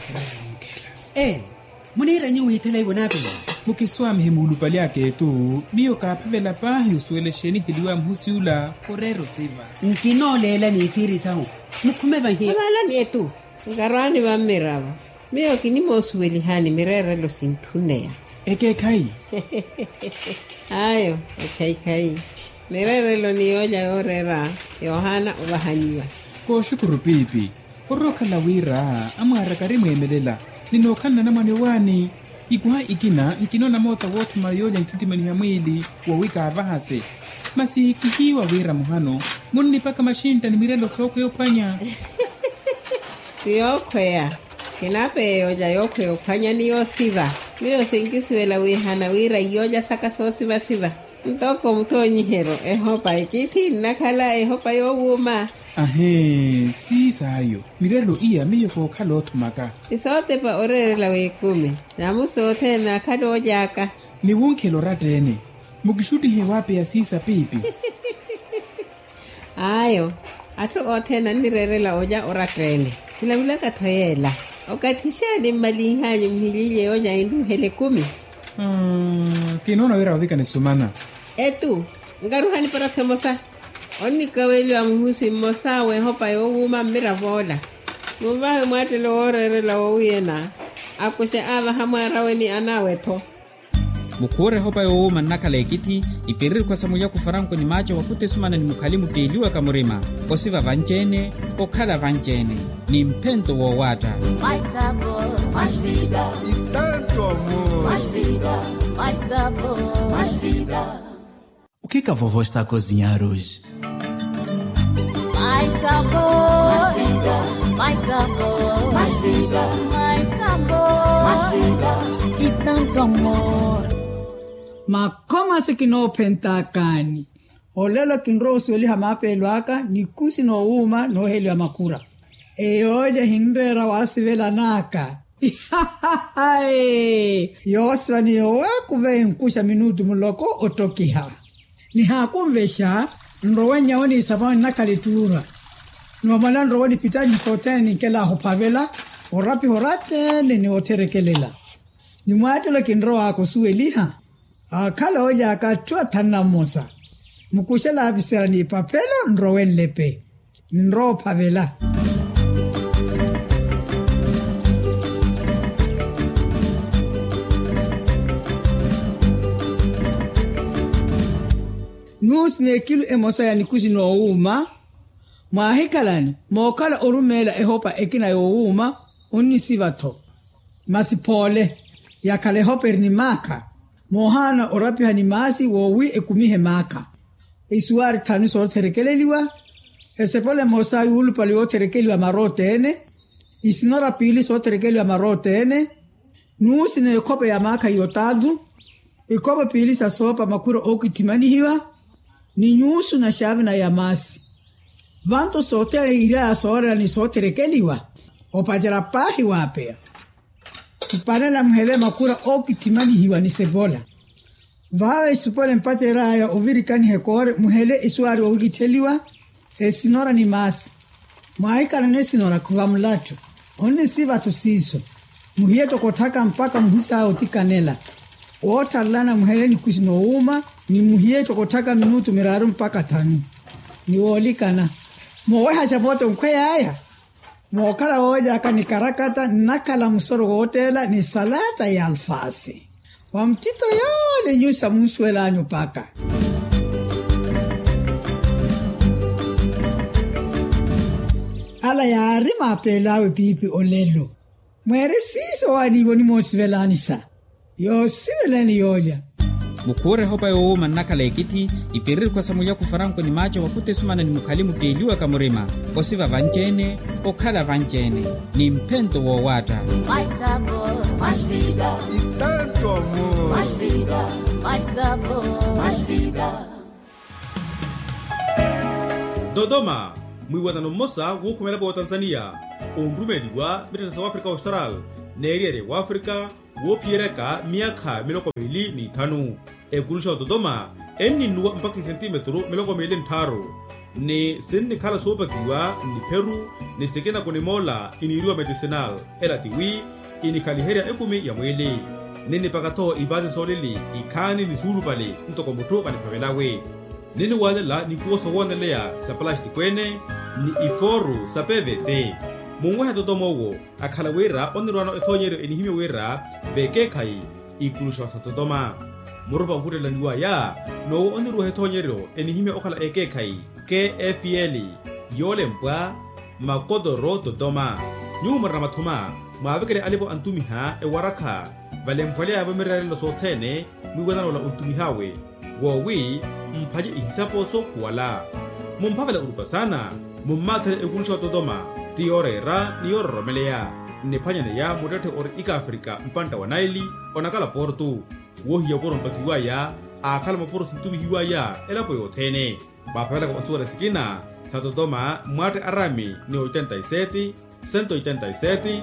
Munira nyu hitela ibona pele. Mukiswami himulupali yake tu biyo kapavela pahi usuelesheni hiliwa mhusiula korero siva. Nkinolela ni siri sahu. Mukumeva hiyo. Wala ni etu. Ngarwani wa miraba. Miyo kinimo suweli hani mirere lo sintunea. Eke kai. Ayo, kai. Mirere lo nioja orera. Yohana ubahanyua. Ko shukuru pipi. Oroka la wira amara karimu emelela. Ninokana na manewani. Ikuha ikina nkinona mota wotu mayoja nkitimani ya mwili wawika avahase. Masi kihiwa wira muhano. Muni paka mashinta ni mirelo soko yopanya. Siyokwea. Kinape yoja yoko yopanya niyo siva. Niyo sinkisiwela wihana wira yoja saka so siva. Ntoko mtonyi hero. Ehopa ikiti nakala ehopa yowuma. Ahe, si sayo. Mirelo iya miyo fokalo tumaka. Isote pa orere la wekume. Namu sote na kado jaka. Ni wunkelo ratene. Mugishuti hewape ya sisa pipi. Ayo. Atu ote na nirere la oja oratene. Kila ula katoyela. Okatisha ni malinhanyo mhilile oja indu hele 10. Kinona wira wavika ni sumana. Etu. Ngaruhani para temosa. Oni kaweli wa mhusi mosa we hopa yowuma miravola. Mubahe mwate lo orere la wuyena. Akuse ava hamara weni anaweto. Mukure hopa yowuma nakala ekiti ipirir kwa samuya kufaranko ni macha wakute sumana ni mukalimu teliwa kamurima. Osiva vanjene, okala vanjene. Ni mpento wa wata. Mais sabor, mais vida. E tanto amor. Mais vida, mais sabor, mais vida. O que a vovó está a cozinhar hoje? Mais sabor, mais vida, mais sabor, mais vida, mais sabor, mais vida e tanto amor. Makoma sikino pentakani. Olela kinro sweli hamape lwaka ni kusi no uma no heli makura. Eoja hindera wasivela naka. Yoswa ni owa kuve nkusha minutu muloko otokiha. Ni hakumvesha nrowanya oni sabani nakalitura. Nwamala nrowani pitani sotene nikela hopavela. Orapi horate ni oterekelela. Ni mwatela kinro ako sueliha. Kala oja akatua tana mosa. Mukushela abisera ni papela nrowen lepe. Nro pavela. Nus ne kilu emosa ya nikuzi no uma. Mahikalani, mokala orumela ehopa ekina yo uma, unisivato. Masipole, yakale hoper ni maka. Mohana orapi hanimasi wowi ekumihe maka. Isuari tanu so terekeleliwa. Esepole mosa yulu pali o terekeliwa marotene. Isinora pili so terekeliwa marotene. Nusi ne kope ya maka yotadu. Ikope pili sa sopa makuro okitimani hiwa. Ni nyusu na shavi na yamasi. Vanto sote ila asora ni so terekeliwa. Opajara pahi wapea. Kupanela mhele makura okitimani hiwa ni sebola. Vawe supole mpache raya ovirikani hekore muhele isuari ogiteliwa esinora ni masi. Maikara nesinora kuwa mlato. One siva tusiso. Muhieto kotaka mpaka mhusa otikanela. Ota lana muhele ni kusino uma ni muhieto kotaka minutu miraru mpaka 5. Ni wolikana. Mwe hachapote mkwea haya. Mwokala oja akanikarakata nakala msoro hotela ni salata ya alfasi. Wamtito yole nyusa mswela anyo paka. Ala ya arima apelawe pipi olelo. Mwere siso wani wani mosivelanisa. Yo sivelani yoja. Mukure hopa yowuma nakala ekiti ipirir kwa samuya kufaranko ni macha wakute sumana ni mukalimu teliwa kamurima. Osiva vanjene, okala vanjene. Ni mpento wa wata. Mais sabor, mais vida. E tanto amor. Mais vida, mais sabor, mais vida. Dodoma, mwiwatano mosa wukumela kwa Tanzania. Ondumeli wa Bitasa wa Afrika Austral. Neriere wa Afrika wopiereka miaka 25. Egulusha Dodoma eni nuwa mpaka centimetro 25. ni sinni khala sopakiwa ni Peru ni sekena kuni mola iniriwa medicinal ela tiwi ini kaliheria ekumi ya mwili nini pakato ibazi solili ikani ni suru pali ntoko mutoka ni pavelawe nini wadela ni kuoso wondelea sa plasti kwene ni iforu sa PVT mungwe hato tomowo akhala wera onirwano ethonyero enihime wera veke kai ikulusha satotoma murupa nkutela niwa ya no onirwa ethonyero enihime okhala eke kai KFL yole mpwa makodoro totoma nyuma ramathuma mwavekele alipo antumiha ewaraka vale mpwale abamiralo sotene mwiwanano la untumihawe wowi mpaje ihisapo so kuwala mumpavela urupa sana mummathele ekulusha totoma tiorera niyororomelea nephanyane ya mutete ori ika Afrika mpanta wa Naili onakala portu wohiya poro mpakiwaya akhala maporo sintumihiwaya elapo yothene bapavela kwa onsura sikina tatotoma mwate arami ni 87 187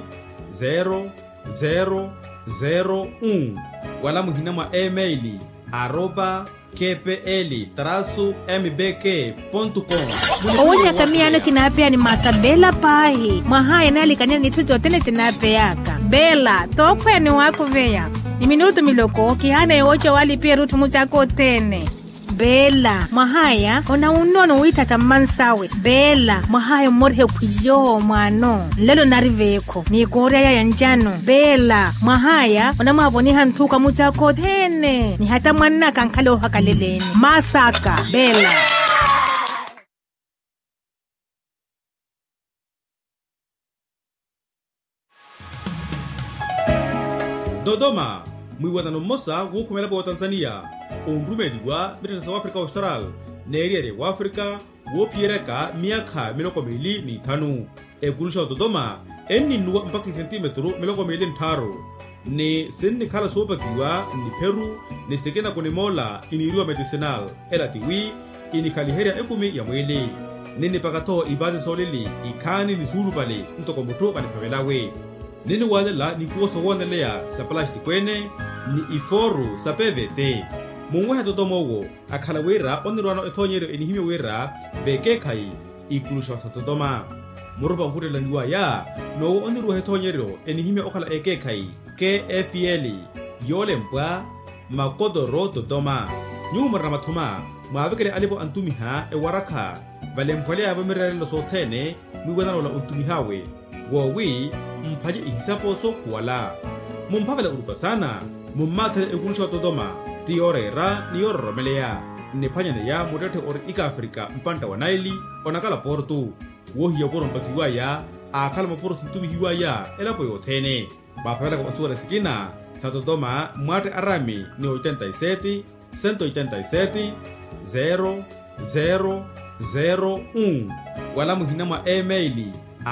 0001 wala muhina mwa emaili @kpl-mbk.com owonya kamiyano kinapea ni masabela pahi mwahaya nalikania ni tuzo tene tinapeyaka bela tokwene wako veya ni minuto miloko kihana yocho wali pia rutu muzako tene bela mahaya ona unono witata mansawe bela mahaya morhe kuyo mwano lelo nariveko ni korea ya njano bela mahaya ona maboni hantuka muzako tene ni hata mwana kankalo hakaleleni masaka bela Dodoma mwiwanano mosa wukumela po Tanzania onrumedi wa Mirena South Africa Austral neriere wa Afrika wo piereka miaka miloko mili ni tanu ekulusha Dodoma eni nuwa mpaki centimetro miloko mili ntaro ni sinni khala sopakiwa ni Peru ni sekena kuni mola iniriwa medicinal ela tiwi ini kaliheria ekumi ya mwili nini pakato ibazi solili ikani ni suru pali ntoko mutoka ni pavelawe nini wadela ni kuoso wondelea sa plasti kwene ni iforu sa PVT mungwe hato tomowo akhala wera onirwano ethonyero enihime wera veke kai ikulusha satotoma murupa nkutela niwa ya no onirwa ethonyero enihime okhala eke kai KFL yole mpwa makodoro totoma nyuma ramathuma mwavekele alipo antumiha ewaraka vale mpwale abamiralo sotene mwiwanano la untumihawe wowi mpaje ihisapo so kuwala mumpavela urupa sana mummathele ekulusha totoma tiorera niyororomelea nephanyane ya mutete ori ika Afrika mpanta wa Naili onakala portu wohiya poro mpakiwaya akhala maporo sintumihiwaya elapo yothene bapavela kwa onsura sikina tatotoma mwate arami ni 87 187 0001 wala muhina mwa emaili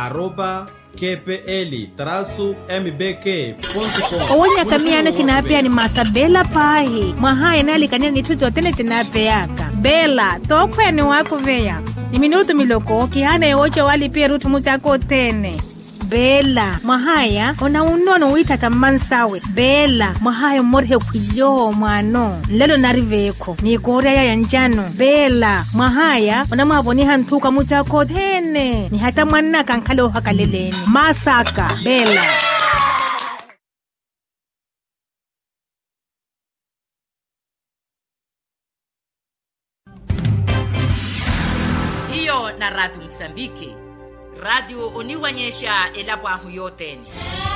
@kpl-mbk.com owonya kamiyano kinapea ni masabela pahi mwahaya nalikania ni tuzo tene tinapeyaka bela tokwene wako veya ni minuto miloko kihana yocho wali pia rutu muzako tene bela mahaya ona unono witata mansawe bela mahaya morhe kuyo mwano lelo nariveko ni korea ya njano bela mahaya ona maboni hantuka muzako tene ni hata mwana kankalo hakaleleni masaka bela hiyo na Radio Msambiki radio uniwanyesha elapo ahu yoteni